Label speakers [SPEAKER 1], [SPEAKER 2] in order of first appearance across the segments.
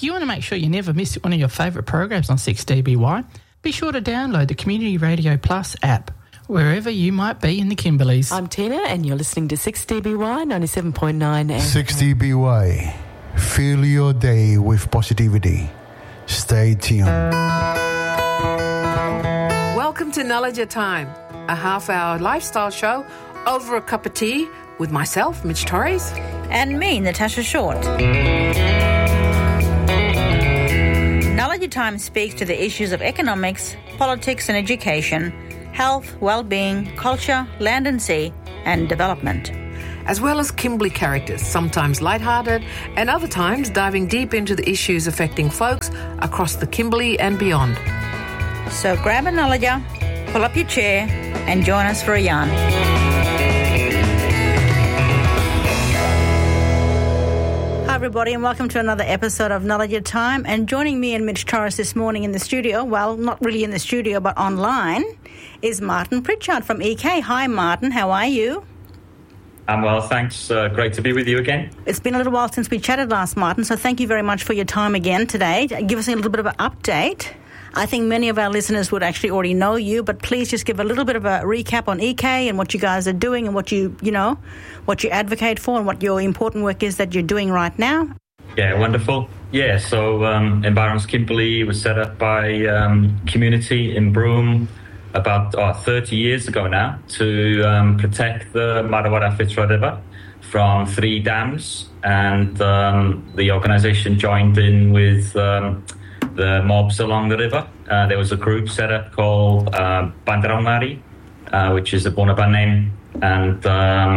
[SPEAKER 1] you want to make sure you never miss one of your favourite programs on 6DBY, be sure to download the Community Radio Plus app, wherever you might be in the Kimberleys.
[SPEAKER 2] I'm Tina, and you're listening to 6DBY 97.9 FM.
[SPEAKER 3] 6DBY. Fill your day with positivity. Stay tuned.
[SPEAKER 4] Welcome to Knowledge at Time, a half-hour lifestyle show over a cup of tea with myself, Mitch Torres.
[SPEAKER 5] And me, Natasha Short. Knowledge at Time speaks to the issues of economics, politics and education, health, well-being, culture, land and sea, and development.
[SPEAKER 4] As well as Kimberley characters, sometimes lighthearted and other times diving deep into the issues affecting folks across the Kimberley and beyond.
[SPEAKER 5] So grab a knowledger, pull up your chair and join us for a yarn. Hi everybody and welcome to another episode of Knowledge at Time, and joining me and Mitch Torres this morning in the studio, well, not really in the studio but online, is Martin Pritchard from EK. Hi Martin, how are you?
[SPEAKER 6] I'm well, thanks. Great to be with you again.
[SPEAKER 5] It's been a little while since we chatted last, Martin, so thank you very much for your time again today. Give us a little bit of an update. I think many of our listeners would actually already know you, but please just give a little bit of a recap on EK and what you guys are doing and what you advocate for and what your important work is that you're doing right now.
[SPEAKER 6] Yeah, wonderful. Yeah, so Environs Kimberley was set up by community in Broome about 30 years ago now to protect the Marawara Fitzroy River from 3 dams, and the organisation joined in with the mobs along the river. There was a group set up called Bandaraungari, which is a Bonaban name, and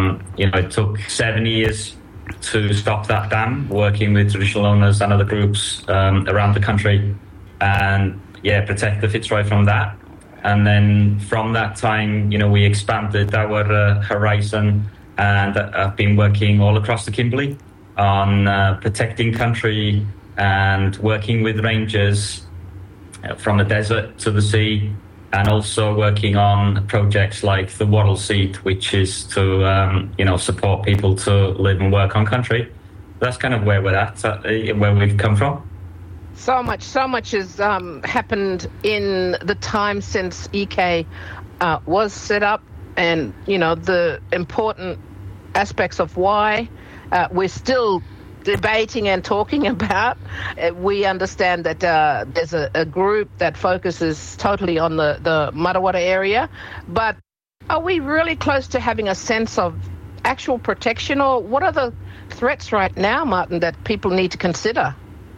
[SPEAKER 6] it took 7 years to stop that dam, working with traditional owners and other groups around the country, and protect the Fitzroy from that. And then from that time, we expanded our horizon, and I've been working all across the Kimberley on protecting country and working with rangers from the desert to the sea, and also working on projects like the Wattle Seat, which is to support people to live and work on country. That's kind of where we're at, where we've come from.
[SPEAKER 7] So much has happened in the time since EK was set up, and the important aspects of why we're still debating and talking about. We understand that there's a group that focuses totally on the Marawara area, but are we really close to having a sense of actual protection, or what are the threats right now, Martin, that people need to consider?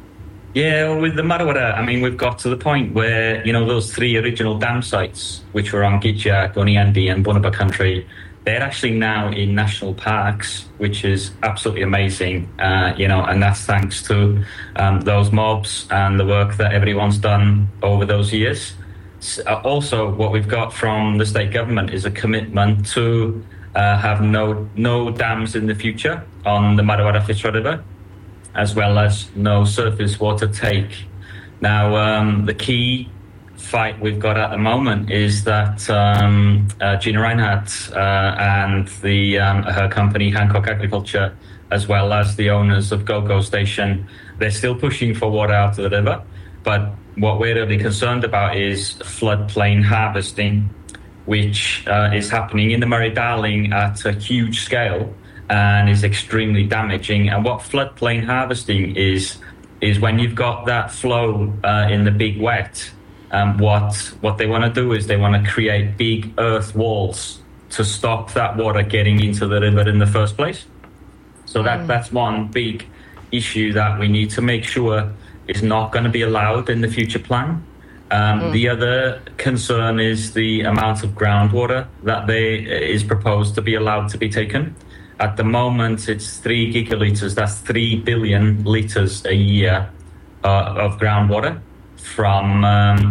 [SPEAKER 6] Yeah, with the Marawara, we've got to the point where, those 3 original dam sites, which were on Gidja, Goniandi and Bunaba country, they're actually now in national parks, which is absolutely amazing, and that's thanks to those mobs and the work that everyone's done over those years. Also, what we've got from the state government is a commitment to have no dams in the future on the Marawara Fitzroy River, as well as no surface water take. Now, the key fight we've got at the moment is that Gina Reinhardt and her company, Hancock Agriculture, as well as the owners of GoGo Station, they're still pushing for water out of the river. But what we're really concerned about is floodplain harvesting, which is happening in the Murray-Darling at a huge scale and is extremely damaging. And what floodplain harvesting is when you've got that flow in the big wet, what they want to do is they want to create big earth walls to stop that water getting into the river in the first place. So that's one big issue that we need to make sure is not going to be allowed in the future plan. The other concern is the amount of groundwater that is proposed to be allowed to be taken. At the moment, it's 3 gigalitres. That's 3 billion litres a year of groundwater from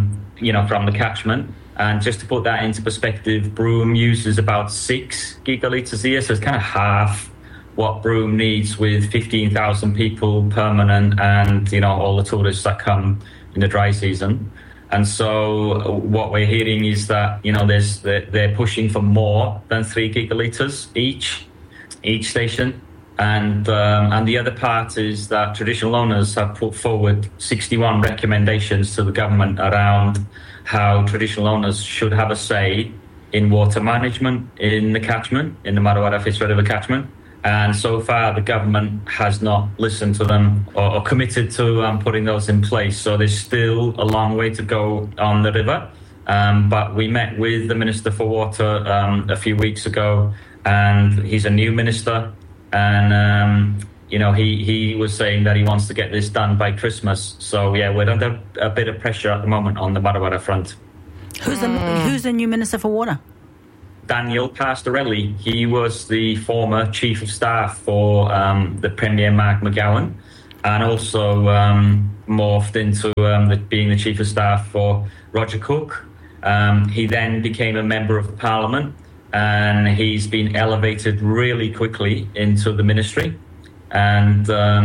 [SPEAKER 6] the catchment. And just to put that into perspective, Broome uses about 6 gigalitres a year, so it's kind of half what Broome needs with 15,000 people permanent and, all the tourists that come in the dry season. And so what we're hearing is that, they're pushing for more than 3 gigalitres each station. And the other part is that traditional owners have put forward 61 recommendations to the government around how traditional owners should have a say in water management in the catchment, in the Marawara Fitzroy River catchment. And so far, the government has not listened to them or committed to putting those in place. So there's still a long way to go on the river. But we met with the Minister for Water a few weeks ago, and he's a new minister. And, he was saying that he wants to get this done by Christmas. So, yeah, we're under a bit of pressure at the moment on the Marawara front.
[SPEAKER 5] Who's the new Minister for Water?
[SPEAKER 6] Daniel Pastorelli. He was the former Chief of Staff for the Premier Mark McGowan, and also morphed into being the Chief of Staff for Roger Cook. He then became a Member of Parliament, and he's been elevated really quickly into the ministry. And,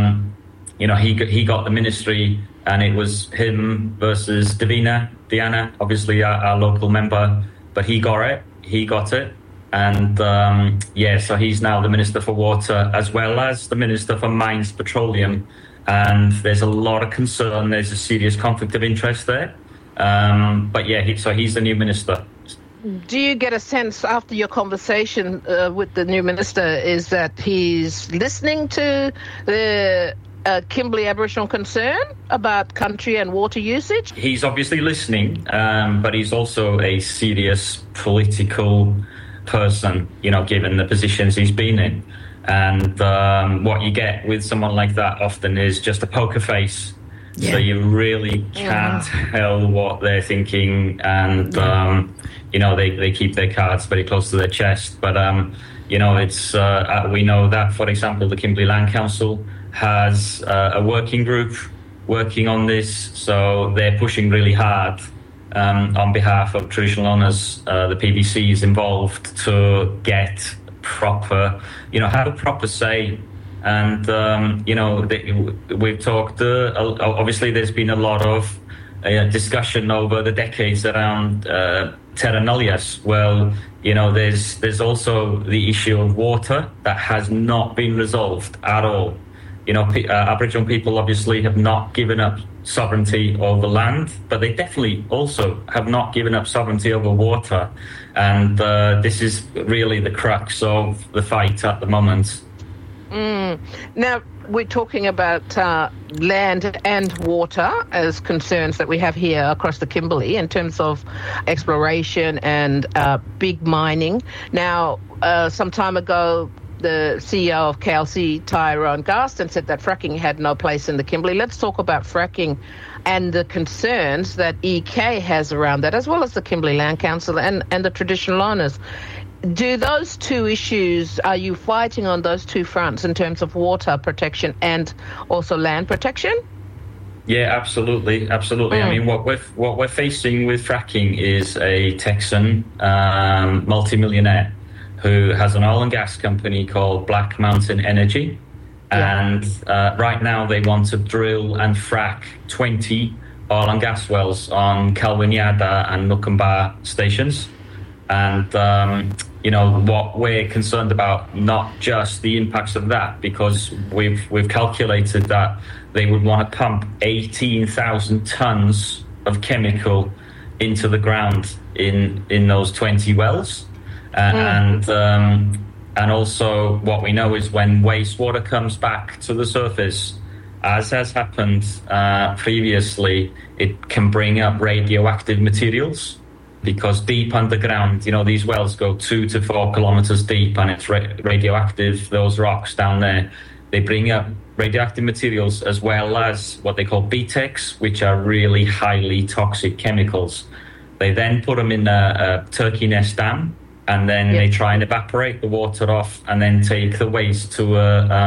[SPEAKER 6] he got the ministry, and it was him versus Diana, obviously our local member, but he got it. And, so he's now the Minister for Water, as well as the Minister for Mines Petroleum. And there's a lot of concern. There's a serious conflict of interest there. So he's the new minister.
[SPEAKER 7] Do you get a sense after your conversation with the new minister is that he's listening to the Kimberley Aboriginal concern about country and water usage?
[SPEAKER 6] He's obviously listening, but he's also a serious political person, given the positions he's been in. And what you get with someone like that often is just a poker face. Yeah. So you really can't tell what they're thinking, and they keep their cards very close to their chest. But it's we know that, for example, the Kimberley Land Council has a working group working on this, so they're pushing really hard on behalf of traditional owners. The PBC is involved to get proper, have a proper say. And, we've talked, obviously there's been a lot of discussion over the decades around terra nullius. Well, there's also the issue of water that has not been resolved at all. Aboriginal people obviously have not given up sovereignty over land, but they definitely also have not given up sovereignty over water. And this is really the crux of the fight at the moment.
[SPEAKER 7] Now, we're talking about land and water as concerns that we have here across the Kimberley in terms of exploration and big mining. Now, some time ago, the CEO of KLC, Tyrone Garston, said that fracking had no place in the Kimberley. Let's talk about fracking and the concerns that EK has around that, as well as the Kimberley Land Council and the traditional owners. Do those two issues, are you fighting on those two fronts in terms of water protection and also land protection?
[SPEAKER 6] Yeah, absolutely. I mean, what we're facing with fracking is a Texan multimillionaire who has an oil and gas company called Black Mountain Energy. And right now they want to drill and frack 20 oil and gas wells on Kalwinyada and Nukumba stations. And, what we're concerned about, not just the impacts of that, because we've calculated that they would want to pump 18,000 tons of chemical into the ground in those 20 wells. And also what we know is when wastewater comes back to the surface, as has happened previously, it can bring up radioactive materials. Because deep underground, these wells go 2 to 4 kilometers deep, and it's radioactive. Those rocks down there, they bring up radioactive materials as well as what they call BTEX, which are really highly toxic chemicals. They then put them in a turkey nest dam, and then they try and evaporate the water off, and then take the waste to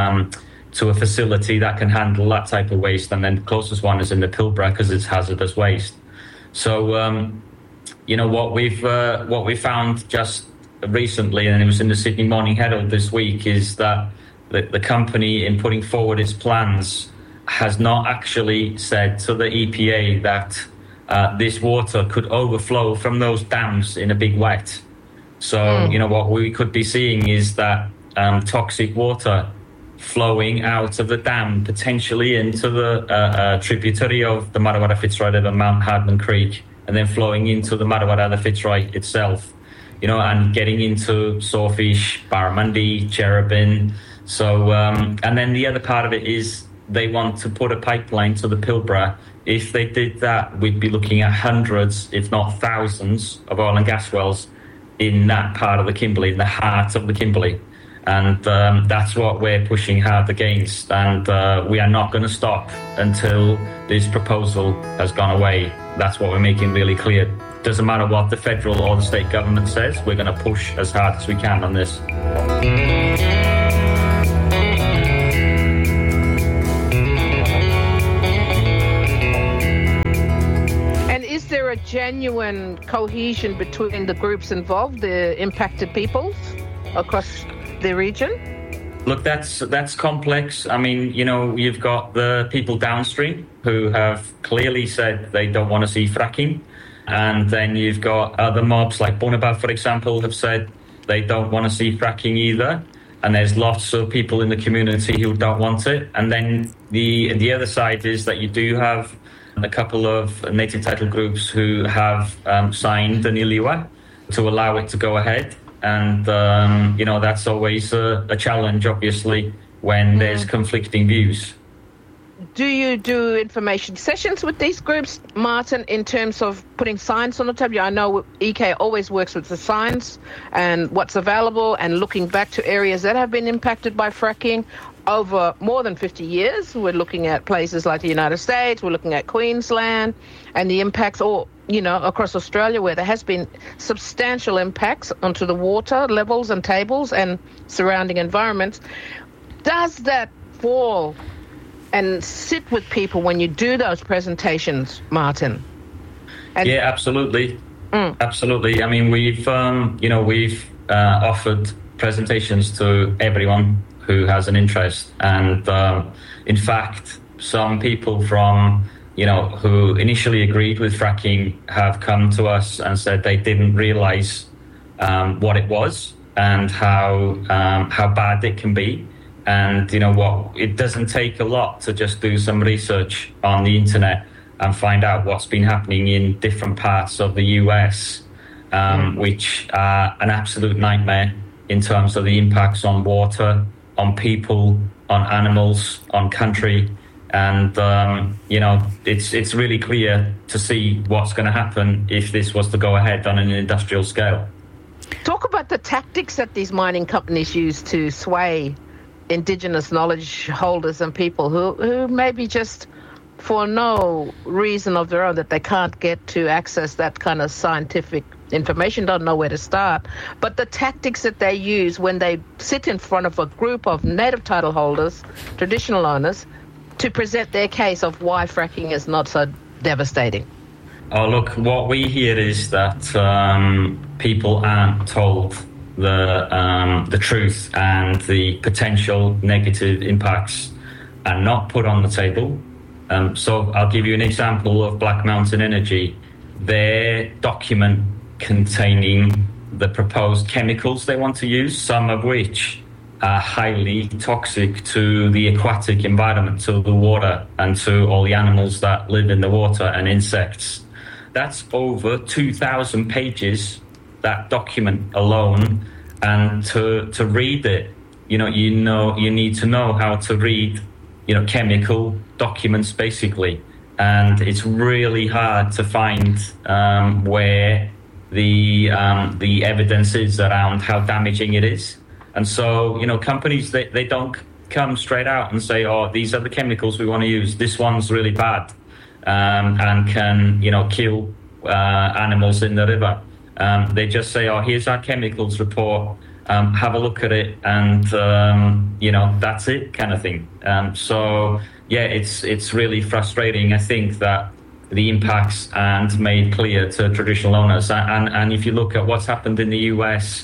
[SPEAKER 6] a facility that can handle that type of waste. And then the closest one is in the Pilbara because it's hazardous waste. So. What we found just recently, and it was in the Sydney Morning Herald this week, is that the company, in putting forward its plans, has not actually said to the EPA that this water could overflow from those dams in a big wet. So, what we could be seeing is that toxic water flowing out of the dam, potentially into the tributary of the Marawara Fitzroy River, Mount Hardman Creek, and then flowing into the Marawara, the Fitzroy itself, and getting into Sawfish, Barramundi, Cherubin. So, and then the other part of it is they want to put a pipeline to the Pilbara. If they did that, we'd be looking at hundreds, if not thousands, of oil and gas wells in that part of the Kimberley, in the heart of the Kimberley. And that's what we're pushing hard against. And we are not going to stop until this proposal has gone away. That's what we're making really clear. Doesn't matter what the federal or the state government says, we're going to push as hard as we can on this.
[SPEAKER 7] Is there a genuine cohesion between the groups involved, the impacted peoples across the region?
[SPEAKER 6] Look, that's complex. I mean, you've got the people downstream who have clearly said they don't want to see fracking. And then you've got other mobs like Bunaba, for example, have said they don't want to see fracking either. And there's lots of people in the community who don't want it. And then the other side is that you do have a couple of native title groups who have signed the Niliwa to allow it to go ahead. And, that's always a challenge, obviously, when there's conflicting views.
[SPEAKER 7] Do you do information sessions with these groups, Martin, in terms of putting science on the table? I know EK always works with the science and what's available and looking back to areas that have been impacted by fracking over more than 50 years. We're looking at places like the United States, we're looking at Queensland and the impacts across Australia where there has been substantial impacts onto the water levels and tables and surrounding environments. Does that fall and sit with people when you do those presentations, Martin?
[SPEAKER 6] Yeah, absolutely. Absolutely. I mean, we've offered presentations to everyone who has an interest. And in fact, some people from, who initially agreed with fracking have come to us and said they didn't realize what it was and how bad it can be. And it doesn't take a lot to just do some research on the internet and find out what's been happening in different parts of the US, which are an absolute nightmare in terms of the impacts on water, on people, on animals, on country. And, it's really clear to see what's going to happen if this was to go ahead on an industrial scale.
[SPEAKER 7] Talk about the tactics that these mining companies use to sway Indigenous knowledge holders and people who maybe just for no reason of their own that they can't get to access that kind of scientific information, don't know where to start. But the tactics that they use when they sit in front of a group of native title holders, traditional owners, to present their case of why fracking is not so devastating.
[SPEAKER 6] Oh, look, what we hear is that people aren't told the truth, and the potential negative impacts are not put on the table. So I'll give you an example of Black Mountain Energy. Their document containing the proposed chemicals they want to use, some of which are highly toxic to the aquatic environment, to the water, and to all the animals that live in the water and insects. That's over 2,000 pages, that document alone. And to read it, you need to know how to read, chemical documents, basically. And it's really hard to find where the evidence is around how damaging it is. And so, companies, they don't come straight out and say, oh, these are the chemicals we want to use. This one's really bad and can, kill animals in the river. They just say, oh, here's our chemicals report, have a look at it, and, that's it, kind of thing. So, yeah, it's really frustrating. I think that the impacts aren't made clear to traditional owners. And if you look at what's happened in the US,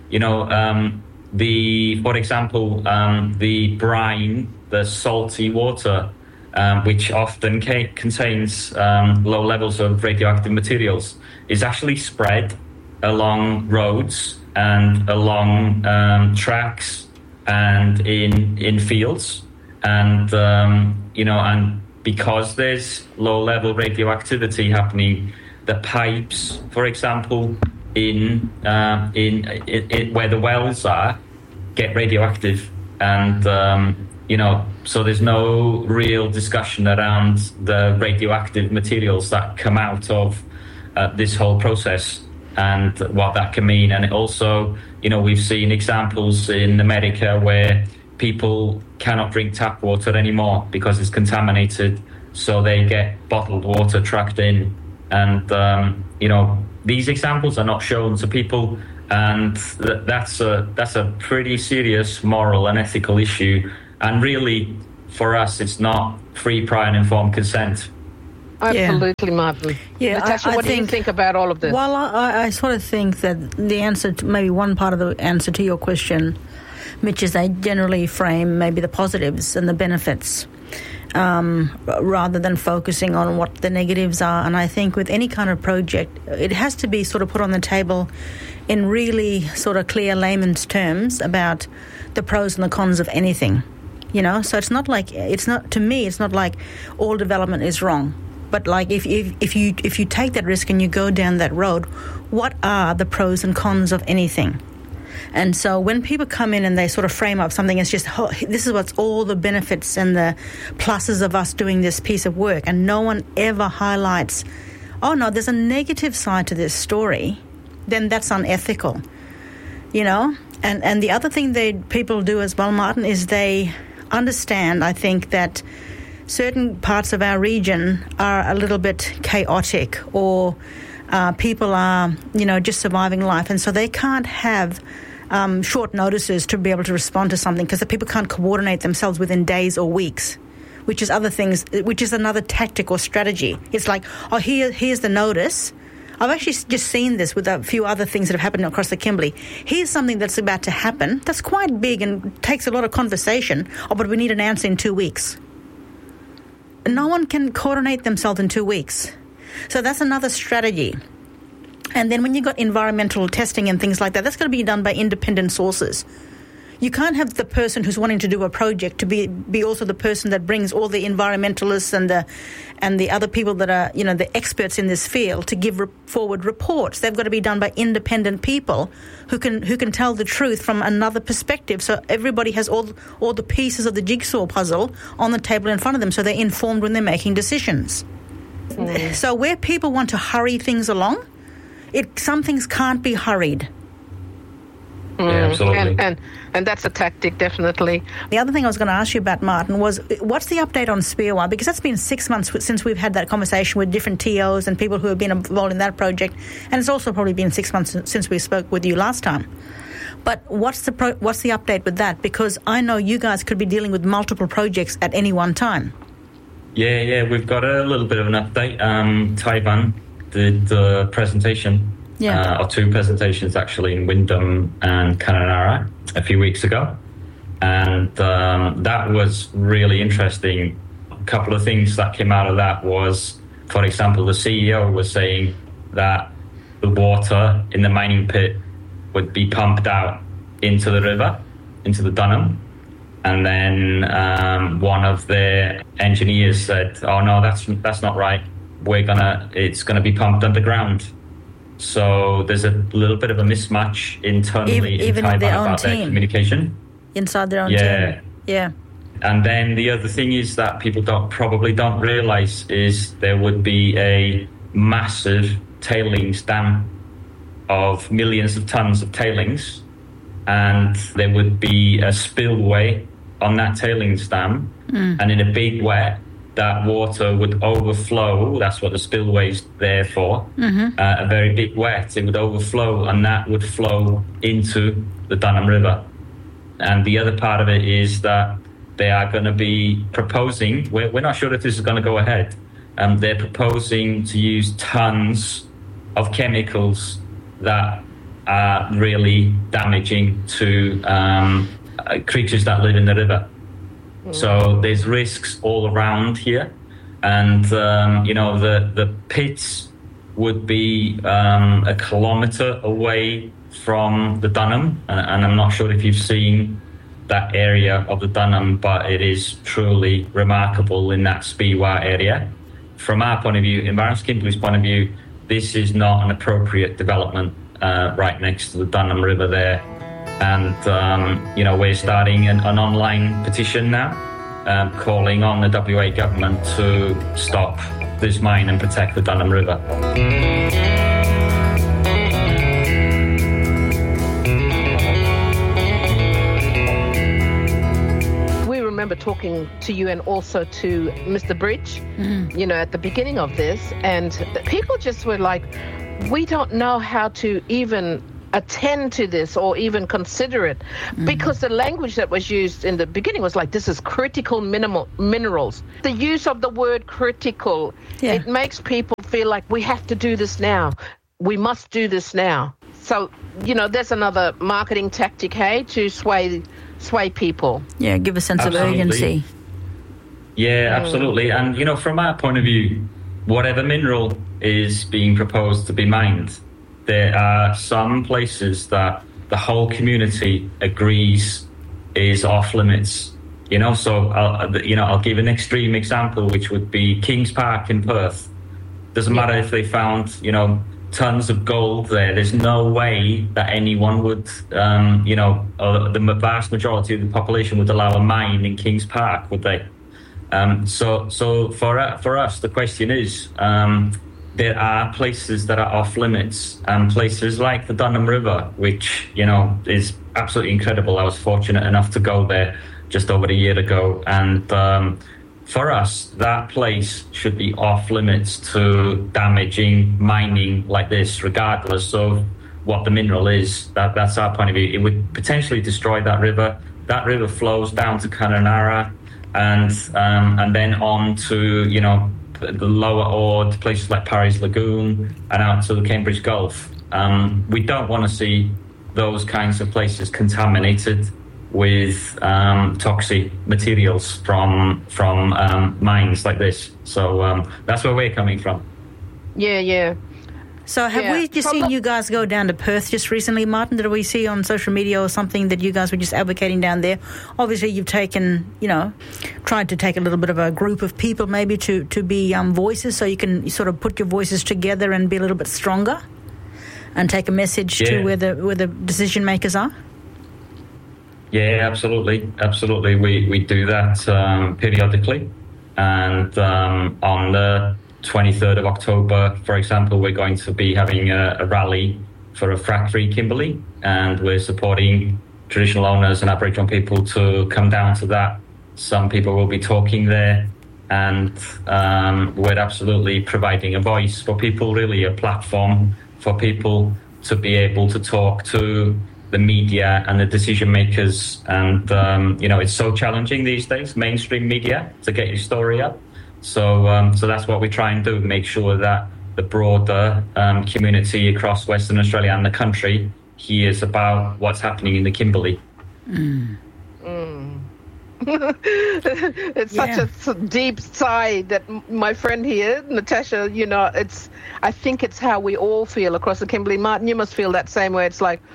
[SPEAKER 6] for example, the brine, the salty water, which often contains low levels of radioactive materials, is actually spread along roads and along tracks and in fields, and and because there's low-level radioactivity happening, the pipes, for example, in where the wells are, get radioactive, and so there's no real discussion around the radioactive materials that come out of this whole process and what that can mean. And it also, we've seen examples in America where people cannot drink tap water anymore because it's contaminated, so they get bottled water trucked in. And these examples are not shown to people, and that's a pretty serious moral and ethical issue. And really, for us, it's not free, prior and informed consent.
[SPEAKER 7] Absolutely, Martin.
[SPEAKER 5] Yeah,
[SPEAKER 7] Natasha, what do you think about all of this?
[SPEAKER 5] Well, I sort of think that the answer to, maybe one part of the answer to your question, Mitch, is they generally frame maybe the positives and the benefits rather than focusing on what the negatives are. And I think with any kind of project, it has to be sort of put on the table in really sort of clear layman's terms about the pros and the cons of anything. So it's not like all development is wrong. But like if you take that risk and you go down that road, what are the pros and cons of anything? And so when people come in and they sort of frame up something, it's just, this is what's all the benefits and the pluses of us doing this piece of work, and no one ever highlights, oh no, there's a negative side to this story, then that's unethical, And the other thing people do as well, Martin, is they understand, I think, that certain parts of our region are a little bit chaotic, or people are, just surviving life, and so they can't have short notices to be able to respond to something because the people can't coordinate themselves within days or weeks, which is another tactic or strategy. It's like, oh, here's the notice. I've actually just seen this with a few other things that have happened across the Kimberley. Here's something that's about to happen that's quite big and takes a lot of conversation. Oh, but we need an answer in 2 weeks. No one can coordinate themselves in 2 weeks. So that's another strategy. And then when you've got environmental testing and things like that, that's got to be done by independent sources. You can't have the person who's wanting to do a project to be also the person that brings all the environmentalists and the other people that are, the experts in this field to give forward reports. They've got to be done by independent people who can tell the truth from another perspective. So everybody has all the pieces of the jigsaw puzzle on the table in front of them, so they're informed when they're making decisions. So where people want to hurry things along, some things can't be hurried.
[SPEAKER 6] Yeah, absolutely.
[SPEAKER 7] And that's a tactic, definitely.
[SPEAKER 5] The other thing I was going to ask you about, Martin, was what's the update on Spearwire? Because that's been 6 months since we've had that conversation with different TOs and people who have been involved in that project, and it's also probably been 6 months since we spoke with you last time. But what's the update with that? Because I know you guys could be dealing with multiple projects at any one time.
[SPEAKER 6] Yeah, we've got a little bit of an update. Taiwan did a presentation. Or 2 presentations actually in Wyndham and Kununurra a few weeks ago, and that was really interesting. A couple of things that came out of that was, for example, the CEO was saying that the water in the mining pit would be pumped out into the river, into the Dunham, and then one of their engineers said, "Oh no, that's not right. It's gonna be pumped underground." So there's a little bit of a mismatch internally in Taiwan about their communication.
[SPEAKER 5] Inside their own team. Yeah.
[SPEAKER 6] And then the other thing is that people probably don't realise is there would be a massive tailings dam of millions of tons of tailings, and there would be a spillway on that tailings dam, and in a big wet, that water would overflow. That's what the spillway's there for. A very big wet, it would overflow, and that would flow into the Dunham River. And the other part of it is that they are going to be proposing, we're not sure if this is going to go ahead, they're proposing to use tons of chemicals that are really damaging to creatures that live in the river. So there's risks all around here, and the pits would be a kilometre away from the Dunham, and I'm not sure if you've seen that area of the Dunham, but it is truly remarkable in that Speewah area. From our point of view, Environment Kimberley's point of view, this is not an appropriate development right next to the Dunham River there. And, we're starting an online petition now, calling on the WA government to stop this mine and protect the Dunham River.
[SPEAKER 7] Remember talking to you and also to Mr. Bridge, at the beginning of this, and people just were like, we don't know how to even attend to this or even consider it, because the language that was used in the beginning was like, this is critical minerals. The use of the word critical, it makes people feel like we have to do this now. We must do this now. So, there's another marketing tactic, to sway people.
[SPEAKER 5] Yeah, give a sense of urgency.
[SPEAKER 6] Yeah, absolutely. And, from our point of view, whatever mineral is being proposed to be mined, there are some places that the whole community agrees is off limits. So I'll give an extreme example, which would be Kings Park in Perth. Doesn't matter if they found, tons of gold there. There's no way that anyone would, the vast majority of the population would allow a mine in Kings Park, would they? So for us, the question is, there are places that are off limits, and places like the Dunham River, which, is absolutely incredible. I was fortunate enough to go there just over a year ago, and for us, that place should be off limits to damaging mining like this, regardless of what the mineral is. That's our point of view. It would potentially destroy that river. That river flows down to Kununurra and then on to, the lower Ord, places like Parry's Lagoon, and out to the Cambridge Gulf. We don't want to see those kinds of places contaminated with toxic materials from mines like this. So that's where we're coming from.
[SPEAKER 7] Yeah.
[SPEAKER 5] So have we just seen you guys go down to Perth just recently, Martin? Did we see on social media or something that you guys were just advocating down there? Obviously, you've taken, tried to take a little bit of a group of people maybe to be voices, so you can sort of put your voices together and be a little bit stronger and take a message to where the decision makers are.
[SPEAKER 6] Yeah, absolutely. We do that periodically, and on the 23rd of October, for example, we're going to be having a rally for a frack-free Kimberley, and we're supporting traditional owners and Aboriginal people to come down to that. Some people will be talking there, and we're absolutely providing a voice for people, really a platform for people to be able to talk to the media and the decision makers. And, it's so challenging these days, mainstream media, to get your story up. So that's what we try and do, make sure that the broader community across Western Australia and the country hears about what's happening in the Kimberley.
[SPEAKER 7] It's such a deep sigh that my friend here, Natasha, I think it's how we all feel across the Kimberley. Martin, you must feel that same way. It's like,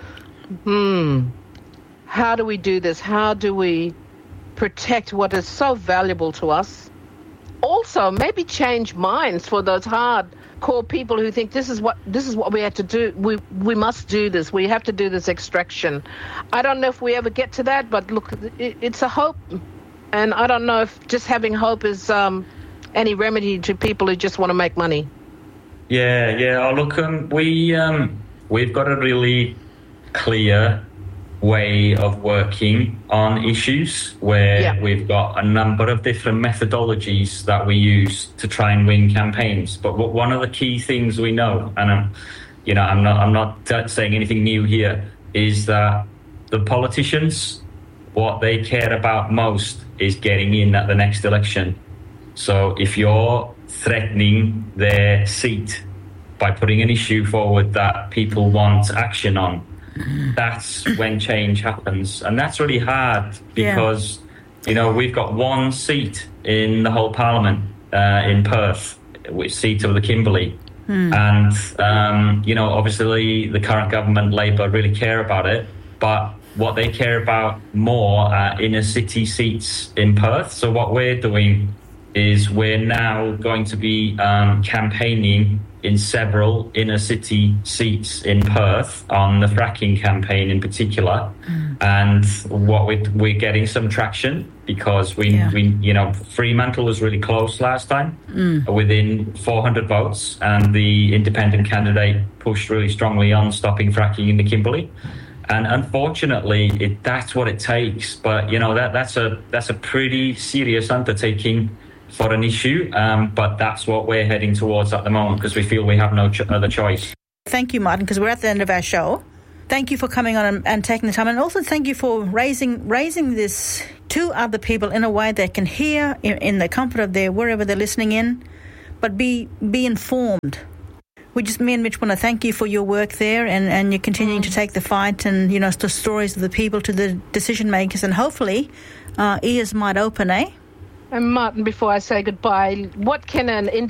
[SPEAKER 7] how do we do this? How do we protect what is so valuable to us? Also, maybe change minds for those hardcore people who think this is what we have to do. We must do this. We have to do this extraction. I don't know if we ever get to that, but look, it's a hope, and I don't know if just having hope is any remedy to people who just want to make money.
[SPEAKER 6] Yeah. Oh, look, we've got a really clear way of working on issues where we've got a number of different methodologies that we use to try and win campaigns. But one of the key things we know, and I'm not saying anything new here, is that the politicians, what they care about most is getting in at the next election. So if you're threatening their seat by putting an issue forward that people want action on, that's when change happens. And that's really hard because, we've got one seat in the whole parliament in Perth, which seat of the Kimberley. And, obviously the current government, Labor, really care about it. But what they care about more are inner city seats in Perth. So what we're doing is we're now going to be campaigning in several inner city seats in Perth on the fracking campaign in particular. And what we're getting some traction because we Fremantle was really close last time, within 400 votes, and the independent candidate pushed really strongly on stopping fracking in the Kimberley. And unfortunately, that's what it takes. But that's a pretty serious undertaking for an issue, but that's what we're heading towards at the moment because we feel we have no other choice.
[SPEAKER 5] Thank you, Martin, because we're at the end of our show. Thank you for coming on and taking the time, and also thank you for raising this to other people in a way they can hear in the comfort of wherever they're listening in, but be informed. Me and Mitch want to thank you for your work there, and you're continuing to take the fight and the stories of the people to the decision makers, and hopefully ears might open, eh?
[SPEAKER 7] And Martin, before I say goodbye, what can an